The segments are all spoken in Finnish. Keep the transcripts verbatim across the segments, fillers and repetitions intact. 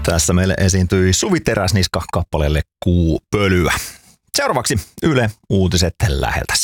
Tässä meille esiintyi Suvi Teräsniska kappaleelle Kuupölyä. Seuraavaksi Yle Uutiset läheltäsi.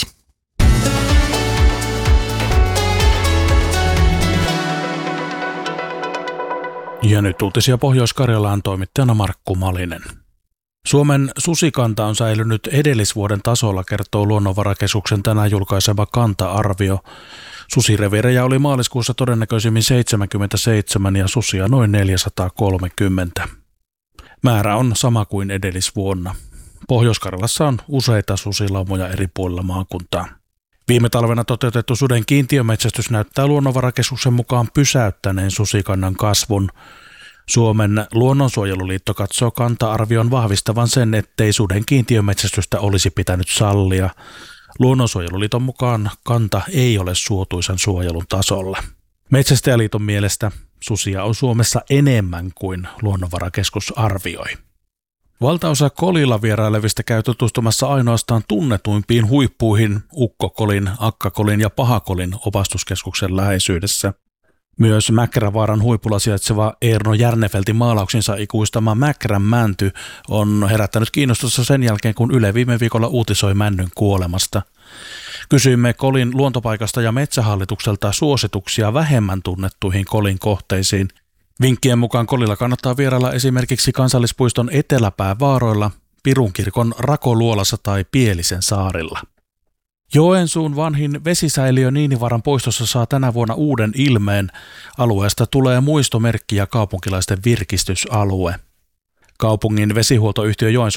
Ja nyt uutisia Pohjois-Karjalaan, toimittajana Markku Malinen. Suomen susikanta on säilynyt edellisvuoden tasolla, kertoo Luonnonvarakeskuksen tänään julkaisema kanta-arvio. Susireviirejä oli maaliskuussa todennäköisimmin seitsemänkymmentäseitsemän ja susia noin neljäsataakolmekymmentä. Määrä on sama kuin edellisvuonna. Pohjois-Karjalassa on useita susilaumoja eri puolilla maakuntaa. Viime talvena toteutettu suden kiintiömetsästys näyttää Luonnonvarakeskuksen mukaan pysäyttäneen susikannan kasvun. Suomen luonnonsuojeluliitto katsoo kanta-arvion vahvistavan sen, ettei suden kiintiömetsästystä olisi pitänyt sallia. Luonnonsuojeluliiton mukaan kanta ei ole suotuisan suojelun tasolla. Metsästäjäliiton mielestä susia on Suomessa enemmän kuin Luonnonvarakeskus arvioi. Valtaosa kolilla vierailevista käy tutustumassa ainoastaan tunnetuimpiin huippuihin Ukkokolin, Akkakolin ja Pahakolin opastuskeskuksen läheisyydessä. Myös Mäkrävaaran huipulla sijaitseva Eerno Järnefeltin maalauksinsa ikuistama Mäkrän mänty on herättänyt kiinnostusta sen jälkeen, kun Yle viime viikolla uutisoi männyn kuolemasta. Kysyimme Kolin luontopaikasta ja Metsähallitukselta suosituksia vähemmän tunnettuihin Kolin kohteisiin. Vinkkien mukaan Kolilla kannattaa vierailla esimerkiksi kansallispuiston eteläpäävaaroilla, Pirunkirkon Rakoluolassa tai Pielisen saarilla. Joensuun vanhin vesisäiliö Niinivaran puistossa saa tänä vuonna uuden ilmeen. Alueesta tulee muistomerkki ja kaupunkilaisten virkistysalue. Kaupungin vesihuoltoyhtiö Joensuun